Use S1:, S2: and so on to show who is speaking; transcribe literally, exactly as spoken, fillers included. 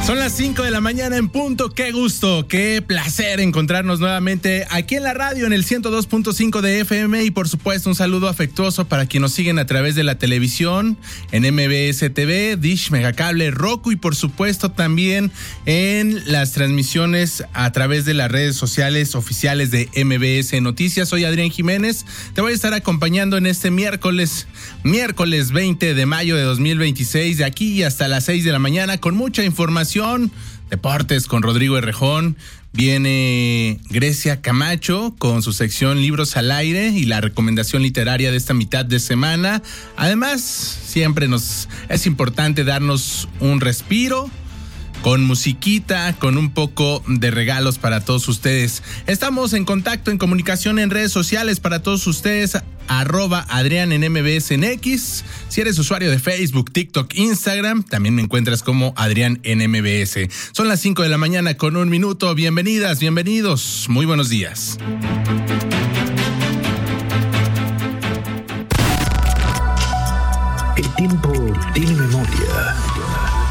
S1: Son las cinco de la mañana en punto. Qué gusto, qué placer encontrarnos nuevamente aquí en la radio en el ciento dos punto cinco de F M y por supuesto un saludo afectuoso para quienes nos siguen a través de la televisión en M B S T V, Dish, Megacable, Roku y por supuesto también en las transmisiones a través de las redes sociales oficiales de M B S Noticias. Soy Adrián Jiménez, te voy a estar acompañando en este miércoles, miércoles veinte de mayo de dos mil veintiséis, de aquí hasta las seis de la mañana con mucha información. Deportes con Rodrigo Herrejón. Viene Grecia Camacho con su sección Libros al Aire y la recomendación literaria de esta mitad de semana. Además, siempre nos es importante darnos un respiro con musiquita, con un poco de regalos para todos ustedes. Estamos en contacto, en comunicación en redes sociales para todos ustedes, arroba Adrián en M B S en X. Si eres usuario de Facebook, TikTok, Instagram, también me encuentras como Adrián en M B S. Son las cinco de la mañana con un minuto. Bienvenidas, bienvenidos. Muy buenos días.
S2: El tiempo tiene memoria